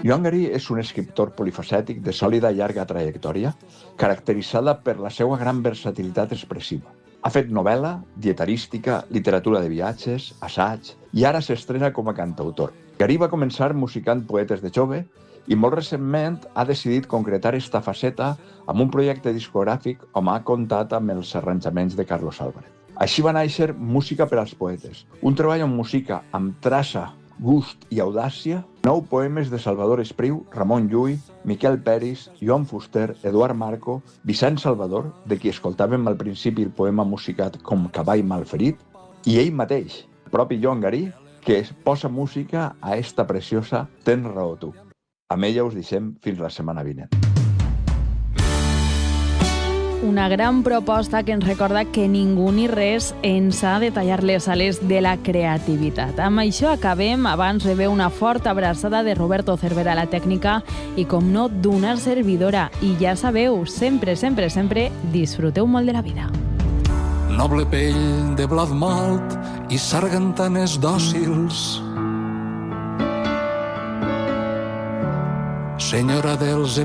Joan Garí és un escriptor polifacètic de sòlida i llarga trajectòria, caracteritzada per la seva gran versatilitat expressiva. Ha fet novel·la, dieterística, literatura de viatges, assaig i ara s'estrena com a cantautor. Garí va començar musicant poetes de jove i molt recentment ha decidit concretar esta faceta amb un projecte discogràfic on ha comptat amb els arranjaments de Carlos Álvarez. Així va néixer Música per als poetes, un treball on musica amb traça, gust i audàcia, 9 poemes de Salvador Espriu, Ramon Llull, Miquel Peris, Joan Fuster, Eduard Marco, Vicent Salvador, de qui escoltàvem al principi el poema musicat com Cavall malferit, i ell mateix, el propi Joan Garí, que posa música a esta preciosa Tens raó tu. Amb ella us deixem fins la setmana vinent. Una gran proposta que ens recorda que ningú ni res ens ha de tallar les ales de la creativitat. Amb això acabem. Abans rebé una forta abraçada de Roberto Cervera a la tècnica i, com no, d'una servidora. I ja sabeu, sempre, sempre, sempre disfruteu molt de la vida. Noble pell de blat malt i sargantanes dòcils, senyora dels